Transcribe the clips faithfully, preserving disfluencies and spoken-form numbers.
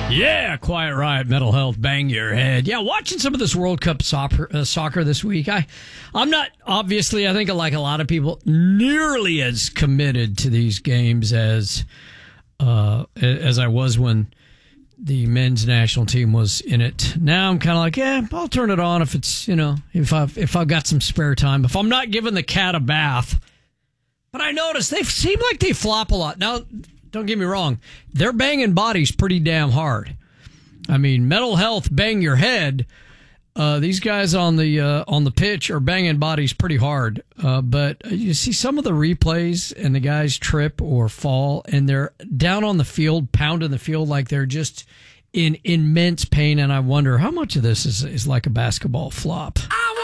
Yeah, Quiet Riot, Mental Health, Bang Your Head. Yeah, watching some of this World Cup soccer, uh, soccer this week. I, I'm not, obviously, I think like a lot of people, nearly as committed to these games as uh, as I was when the men's national team was in it. Now I'm kind of like, yeah, I'll turn it on if it's, you know, if I've, if I've got some spare time. If I'm not giving the cat a bath. But I noticed they seem like they flop a lot. Now, don't get me wrong. They're banging bodies pretty damn hard. I mean, Mental Health, Bang Your Head. Uh, these guys on the uh, on the pitch are banging bodies pretty hard. Uh, but you see some of the replays and the guys trip or fall and they're down on the field, pounding the field like they're just in immense pain. And I wonder how much of this is, is like a basketball flop.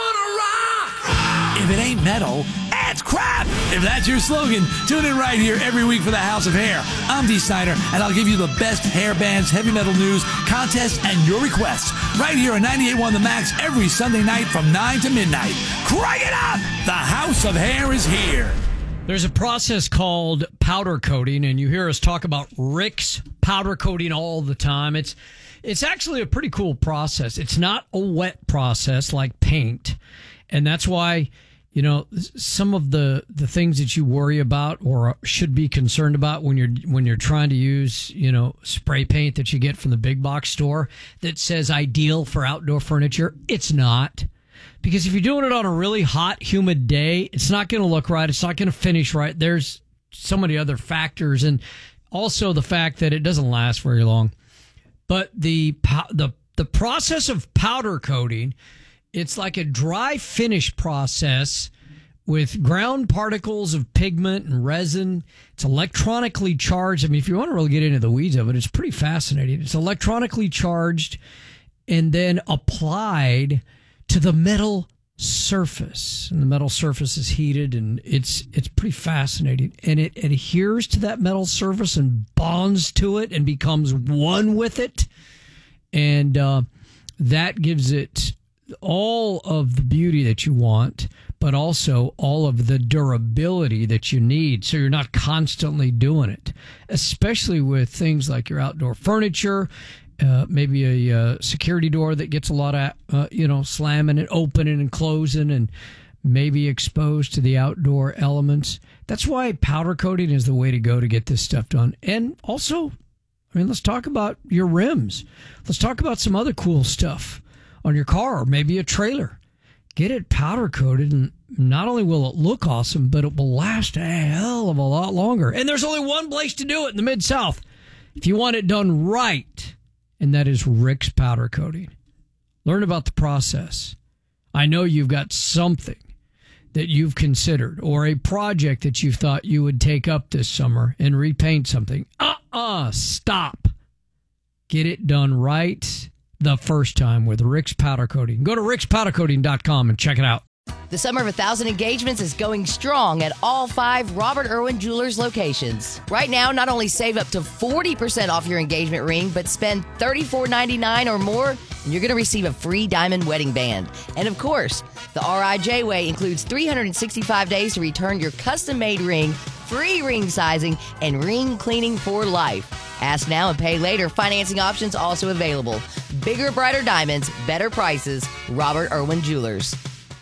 I wanna rock! If it ain't metal, it's crap! If that's your slogan, tune in right here every week for the House of Hair. I'm Dee Snider, and I'll give you the best hair bands, heavy metal news, contests, and your requests right here on ninety-eight point one The Max every Sunday night from nine to midnight. Crank it up! The House of Hair is here. There's a process called powder coating, and you hear us talk about Rick's powder coating all the time. It's it's actually a pretty cool process. It's not a wet process like paint, and that's why, you know, some of the, the things that you worry about or should be concerned about when you're when you're trying to use, you know, spray paint that you get from the big box store that says ideal for outdoor furniture, it's not. Because if you're doing it on a really hot, humid day, it's not going to look right. It's not going to finish right. There's so many other factors, and also the fact that it doesn't last very long. But the the the process of powder coating, it's like a dry finish process with ground particles of pigment and resin. It's electronically charged. I mean, if you want to really get into the weeds of it, it's pretty fascinating. It's electronically charged and then applied to the metal surface. And the metal surface is heated, and it's it's pretty fascinating. And it adheres to that metal surface and bonds to it and becomes one with it. And uh, that gives it all of the beauty that you want, but also all of the durability that you need, so you're not constantly doing it, especially with things like your outdoor furniture, uh, maybe a uh, security door that gets a lot of, uh, you know, slamming and opening and closing and maybe exposed to the outdoor elements. That's why powder coating is the way to go to get this stuff done. And also, I mean, let's talk about your rims. Let's talk about some other cool stuff on your car or maybe a trailer. Get it powder coated, and not only will it look awesome, but it will last a hell of a lot longer. And there's only one place to do it in the Mid-South if you want it done right, and that is Rick's Powder Coating. Learn about the process. I know you've got something that you've considered or a project that you thought you would take up this summer and repaint something. Uh-uh, stop. Get it done right the first time with Rick's Powder Coating. Go to ricks powder coating dot com and check it out. The Summer of a Thousand Engagements is going strong at all five Robert Irwin Jewelers locations. Right now, not only save up to forty percent off your engagement ring, but spend thirty-four ninety-nine or more, and you're going to receive a free diamond wedding band. And of course, the R I J Way includes three hundred sixty-five days to return your custom-made ring, free ring sizing, and ring cleaning for life. Ask now and pay later. Financing options also available. Bigger, brighter diamonds, better prices. Robert Irwin Jewelers.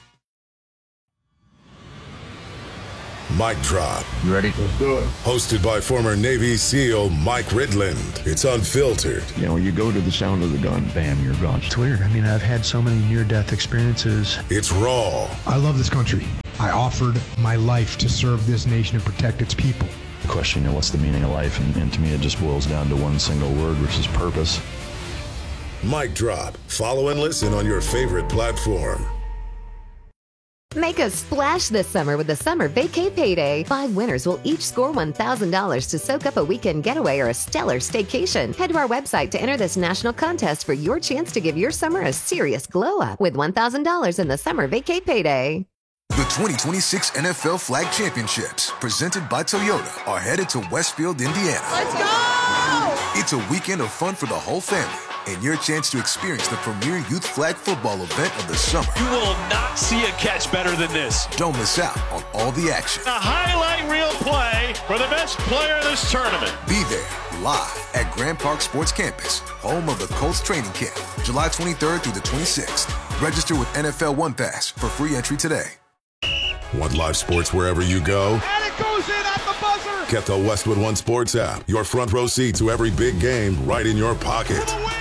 Mic Drop. You ready? Let's do it. Hosted by former Navy SEAL Mike Ridland. It's unfiltered. You know, you go to the sound of the gun, bam, you're gone. It's weird. I mean, I've had so many near-death experiences. It's raw. I love this country. I offered my life to serve this nation and protect its people. The question, you know, what's the meaning of life? And, and to me, it just boils down to one single word, which is purpose. Mic Drop. Follow and listen on your favorite platform. Make a splash this summer with the Summer Vacay Payday. Five winners will each score one thousand dollars to soak up a weekend getaway or a stellar staycation. Head to our website to enter this national contest for your chance to give your summer a serious glow-up with one thousand dollars in the Summer Vacay Payday. The twenty twenty-six N F L Flag Championships, presented by Toyota, are headed to Westfield, Indiana. Let's go! It's a weekend of fun for the whole family. and your chance to experience the premier youth flag football event of the summer. You will not see a catch better than this. Don't miss out on all the action. A highlight reel play for the best player of this tournament. Be there live at Grand Park Sports Campus, home of the Colts training camp, July twenty-third through the twenty-sixth. Register with N F L One Pass for free entry today. Want live sports wherever you go? And it goes in at the buzzer. Get the Westwood One Sports app. Your front row seat to every big game right in your pocket. For the win.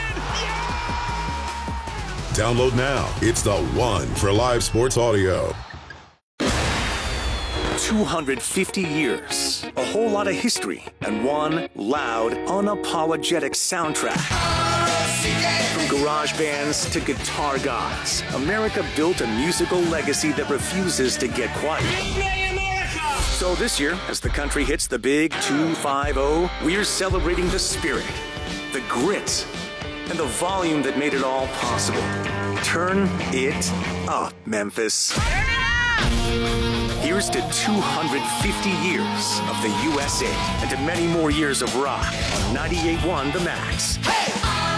Yeah. Download now. It's the one for live sports audio. two hundred fifty years, a whole lot of history, and one loud, unapologetic soundtrack. From garage bands to guitar gods, America built a musical legacy that refuses to get quiet. So this year, as the country hits the big two five oh, we're celebrating the spirit, the grit, and the volume that made it all possible. Turn it up, Memphis. Here's to two hundred fifty years of the U S A and to many more years of rock on ninety-eight point one The Max. Hey!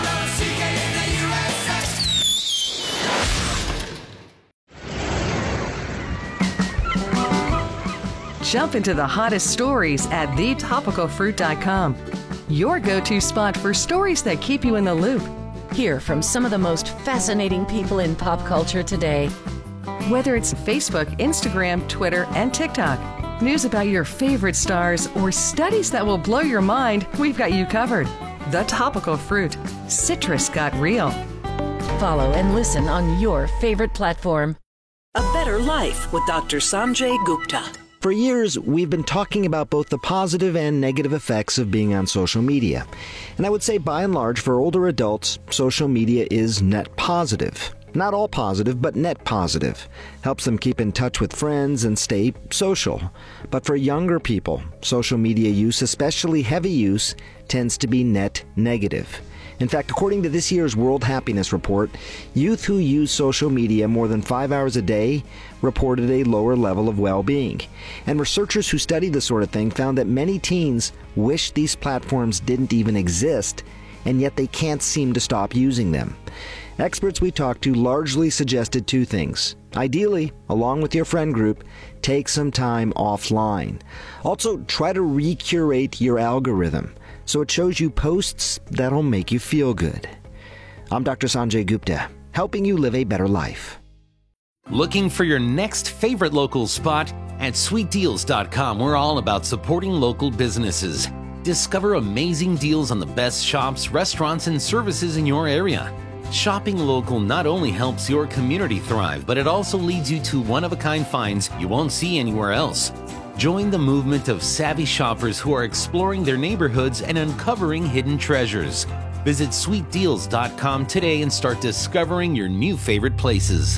Jump into the hottest stories at the topical fruit dot com. Your go-to spot for stories that keep you in the loop. Hear from some of the most fascinating people in pop culture today. Whether it's Facebook, Instagram, Twitter, and TikTok, news about your favorite stars, or studies that will blow your mind, we've got you covered. The Topical Fruit. Citrus got real. Follow and listen on your favorite platform. A Better Life with Doctor Sanjay Gupta. For years, we've been talking about both the positive and negative effects of being on social media. And I would say, by and large, for older adults, social media is net positive. Not all positive, but net positive. Helps them keep in touch with friends and stay social. But for younger people, social media use, especially heavy use, tends to be net negative. In fact, according to this year's World Happiness Report, youth who use social media more than five hours a day reported a lower level of well-being. And researchers who study this sort of thing found that many teens wish these platforms didn't even exist, and yet they can't seem to stop using them. Experts we talked to largely suggested two things. Ideally, along with your friend group, take some time offline. Also, try to recurate your algorithm so it shows you posts that'll make you feel good. I'm Doctor Sanjay Gupta, helping you live a better life. Looking for your next favorite local spot? At sweet deals dot com, we're all about supporting local businesses. Discover amazing deals on the best shops, restaurants, and services in your area. Shopping local not only helps your community thrive, but it also leads you to one-of-a-kind finds you won't see anywhere else. Join the movement of savvy shoppers who are exploring their neighborhoods and uncovering hidden treasures. Visit sweet deals dot com today and start discovering your new favorite places.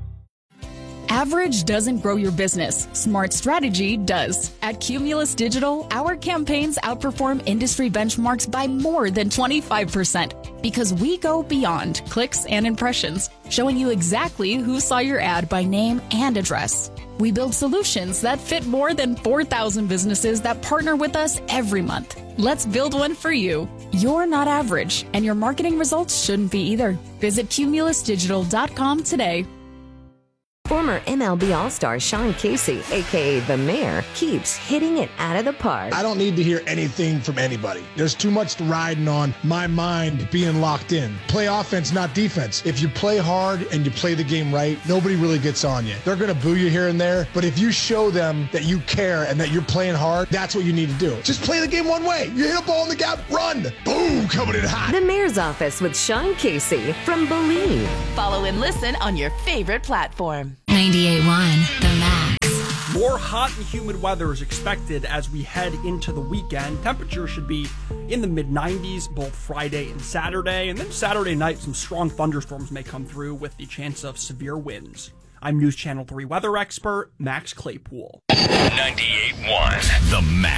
Average doesn't grow your business. Smart strategy does. At Cumulus Digital, our campaigns outperform industry benchmarks by more than twenty-five percent because we go beyond clicks and impressions, showing you exactly who saw your ad by name and address. We build solutions that fit more than four thousand businesses that partner with us every month. Let's build one for you. You're not average, and your marketing results shouldn't be either. Visit cumulus digital dot com today. Former M L B All-Star Sean Casey, a k a. The Mayor, keeps hitting it out of the park. I don't need to hear anything from anybody. There's too much riding on my mind being locked in. Play offense, not defense. If you play hard and you play the game right, nobody really gets on you. They're going to boo you here and there, but if you show them that you care and that you're playing hard, that's what you need to do. Just play the game one way. You hit a ball in the gap, run. Boom, coming in hot. The Mayor's Office with Sean Casey from Believe. Follow and listen on your favorite platform. ninety-eight point one The Max. More hot and humid weather is expected as we head into the weekend. Temperatures should be in the mid nineties both Friday and Saturday. And then Saturday night, some strong thunderstorms may come through with the chance of severe winds. I'm News Channel three weather expert Max Claypool. ninety-eight point one The Max.